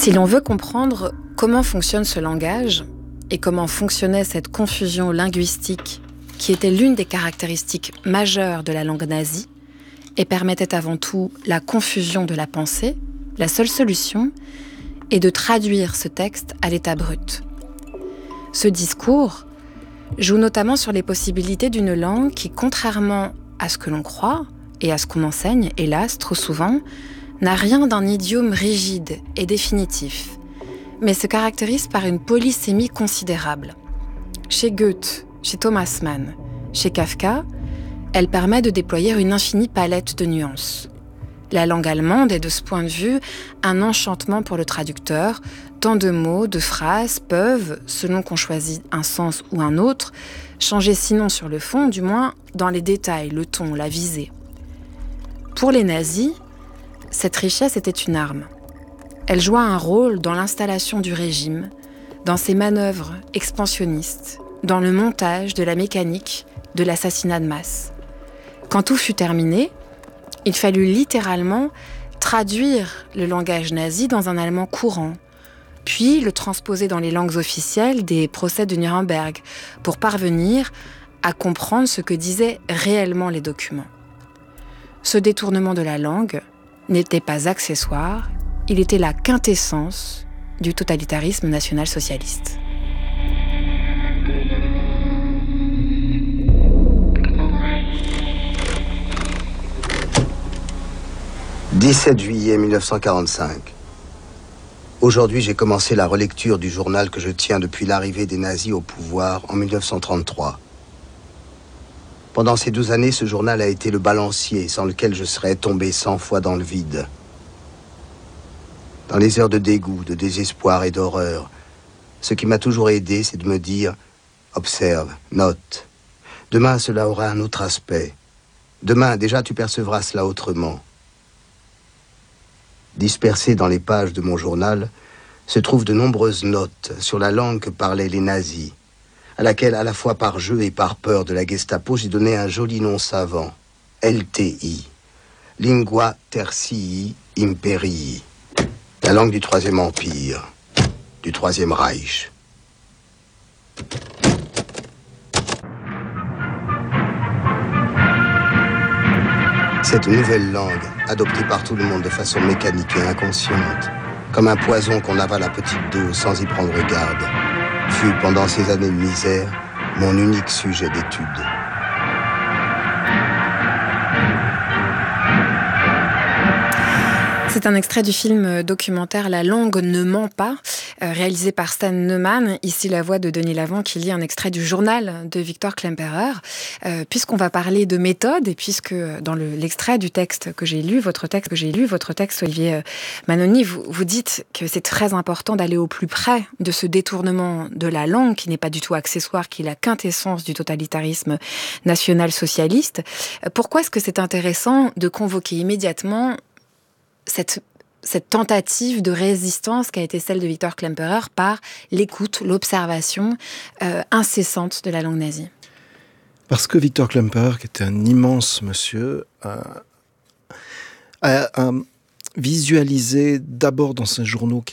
Si l'on veut comprendre comment fonctionne ce langage et comment fonctionnait cette confusion linguistique qui était l'une des caractéristiques majeures de la langue nazie et permettait avant tout la confusion de la pensée, la seule solution est de traduire ce texte à l'état brut. Ce discours joue notamment sur les possibilités d'une langue qui, contrairement à ce que l'on croit et à ce qu'on enseigne, hélas, trop souvent, n'a rien d'un idiome rigide et définitif, mais se caractérise par une polysémie considérable. Chez Goethe, chez Thomas Mann, chez Kafka, elle permet de déployer une infinie palette de nuances. La langue allemande est de ce point de vue un enchantement pour le traducteur, tant de mots, de phrases peuvent, selon qu'on choisit un sens ou un autre, changer sinon sur le fond, du moins dans les détails, le ton, la visée. Pour les nazis, cette richesse était une arme. Elle joua un rôle dans l'installation du régime, dans ses manœuvres expansionnistes, dans le montage de la mécanique de l'assassinat de masse. Quand tout fut terminé, il fallut littéralement traduire le langage nazi dans un allemand courant, puis le transposer dans les langues officielles des procès de Nuremberg pour parvenir à comprendre ce que disaient réellement les documents. Ce détournement de la langue n'était pas accessoire, il était la quintessence du totalitarisme national-socialiste. « 17 juillet 1945. Aujourd'hui, j'ai commencé la relecture du journal que je tiens depuis l'arrivée des nazis au pouvoir en 1933. Pendant ces 12 années, ce journal a été le balancier sans lequel je serais tombé 100 fois dans le vide. Dans les heures de dégoût, de désespoir et d'horreur, ce qui m'a toujours aidé, c'est de me dire « Observe, note. Demain, cela aura un autre aspect. Demain, déjà, tu percevras cela autrement. » Dispersées dans les pages de mon journal, se trouvent de nombreuses notes sur la langue que parlaient les nazis, à laquelle, à la fois par jeu et par peur de la Gestapo, j'ai donné un joli nom savant, LTI, Lingua Tertii Imperii, la langue du Troisième Empire, du Troisième Reich. Cette nouvelle langue, adoptée par tout le monde de façon mécanique et inconsciente, comme un poison qu'on avale à petite dose sans y prendre garde, fut pendant ces années de misère mon unique sujet d'étude. C'est un extrait du film documentaire La langue ne ment pas, réalisé par Stan Neumann. Ici, la voix de Denis Lavant qui lit un extrait du journal de Victor Klemperer. Puisqu'on va parler de méthode, et puisque dans l'extrait du texte que j'ai lu, votre texte, Olivier Manoni, vous dites que c'est très important d'aller au plus près de ce détournement de la langue, qui n'est pas du tout accessoire, qui est la quintessence du totalitarisme national-socialiste. Pourquoi est-ce que c'est intéressant de convoquer immédiatement cette tentative de résistance qui a été celle de Victor Klemperer par l'écoute, l'observation incessante de la langue nazie? Parce que Victor Klemperer, qui était un immense monsieur, a visualisé d'abord dans ses journaux,